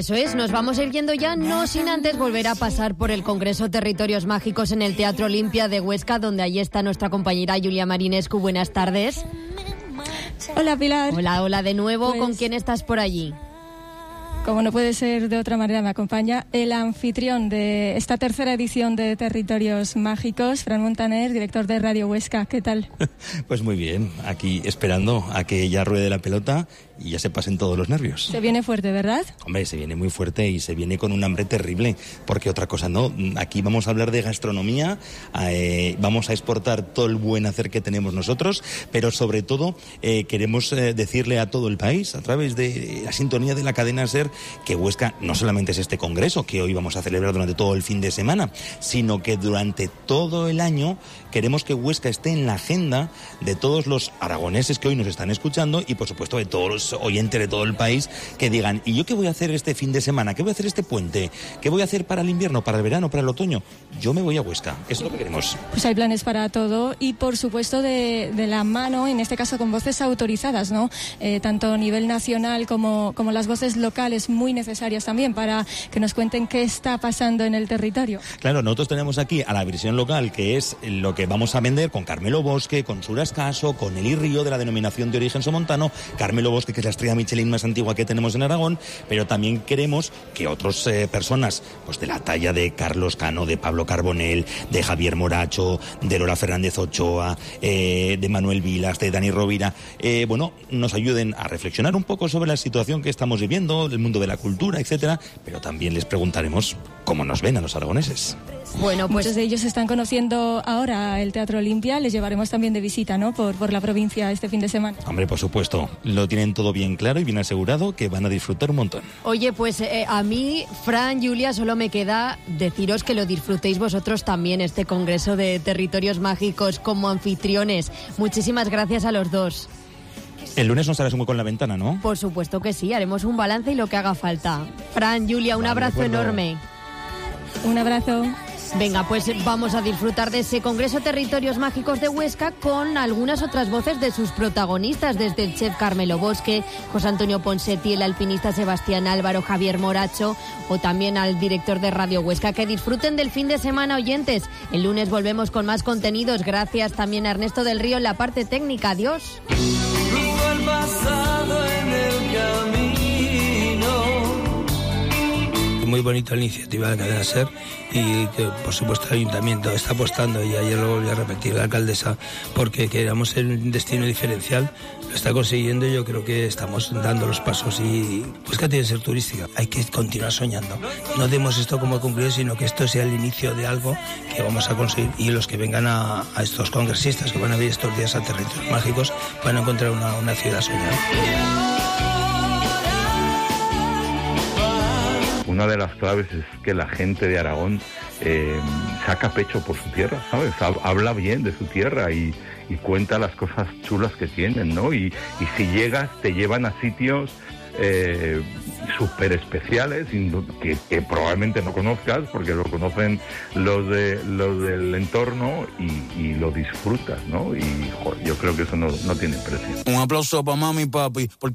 Eso es, nos vamos a ir yendo ya, no sin antes volver a pasar por el Congreso Territorios Mágicos en el Teatro Olimpia de Huesca, donde allí está nuestra compañera Julia Marinescu. Buenas tardes. Hola, Pilar. Hola de nuevo. ¿Con quién estás por allí? Como no puede ser de otra manera, me acompaña el anfitrión de esta tercera edición de Territorios Mágicos, Fran Montaner, director de Radio Huesca. ¿Qué tal? Pues muy bien, aquí esperando a que ya ruede la pelota y ya se pasen todos los nervios. Se viene fuerte, ¿verdad? Hombre, se viene muy fuerte y se viene con un hambre terrible, porque otra cosa no. Aquí vamos a hablar de gastronomía, vamos a exportar todo el buen hacer que tenemos nosotros, pero sobre todo queremos decirle a todo el país, a través de la sintonía de la cadena SER, que Huesca no solamente es este congreso que hoy vamos a celebrar durante todo el fin de semana, sino que durante todo el año queremos que Huesca esté en la agenda de todos los aragoneses que hoy nos están escuchando y por supuesto de todos los oyentes de todo el país que digan, ¿y yo qué voy a hacer este fin de semana? ¿Qué voy a hacer este puente? ¿Qué voy a hacer para el invierno, para el verano, para el otoño? Yo me voy a Huesca, eso es lo que queremos. Pues hay planes para todo y por supuesto de la mano, en este caso con voces autorizadas, ¿no? Tanto a nivel nacional como las voces locales, muy necesarias también para que nos cuenten qué está pasando en el territorio. Claro, nosotros tenemos aquí a la versión local, que es lo que vamos a vender con Carmelo Bosque, con Sura Escaso, con Eli Río, de la denominación de origen somontano. Carmelo Bosque, que es la estrella Michelin más antigua que tenemos en Aragón, pero también queremos que otras personas, pues de la talla de Carlos Cano, de Pablo Carbonell, de Javier Moracho, de Lola Fernández Ochoa, de Manuel Vilas, de Dani Rovira, nos ayuden a reflexionar un poco sobre la situación que estamos viviendo, el mundo de la cultura, etcétera, pero también les preguntaremos cómo nos ven a los aragoneses. Bueno, pues muchos de ellos están conociendo ahora el Teatro Olimpia, les llevaremos también de visita, ¿no? Por la provincia este fin de semana. Hombre, por supuesto, lo tienen todo bien claro y bien asegurado que van a disfrutar un montón. Oye, pues a mí, Fran, Julia, solo me queda deciros que lo disfrutéis vosotros también, este Congreso de Territorios Mágicos como anfitriones. Muchísimas gracias a los dos. El lunes nos harás un hueco en la ventana, ¿no? Por supuesto que sí, haremos un balance y lo que haga falta. Fran, Julia, un abrazo enorme. Un abrazo. Venga, pues vamos a disfrutar de ese Congreso Territorios Mágicos de Huesca con algunas otras voces de sus protagonistas, desde el chef Carmelo Bosque, José Antonio Ponsetti, el alpinista Sebastián Álvaro, Javier Moracho o también al director de Radio Huesca. Que disfruten del fin de semana, oyentes. El lunes volvemos con más contenidos. Gracias también a Ernesto del Río en la parte técnica. Adiós. Cruzo el pasado en el camino. Muy bonita la iniciativa de la cadena SER y que por supuesto el ayuntamiento está apostando, y ayer lo volví a repetir la alcaldesa, porque queramos un destino diferencial. Lo está consiguiendo y yo creo que estamos dando los pasos, y pues que tiene que ser turística. Hay que continuar soñando. No demos esto como concluido, sino que esto sea el inicio de algo que vamos a conseguir, y los que vengan a estos congresistas que van a venir estos días a Territorios Mágicos van a encontrar una ciudad soñada. Una de las claves es que la gente de Aragón saca pecho por su tierra, ¿sabes? Habla bien de su tierra y cuenta las cosas chulas que tienen, ¿no? Y si llegas, te llevan a sitios súper especiales que probablemente no conozcas, porque lo conocen los del entorno y lo disfrutas, ¿no? Y joder, yo creo que eso no tiene precio. Un aplauso para mami y papi.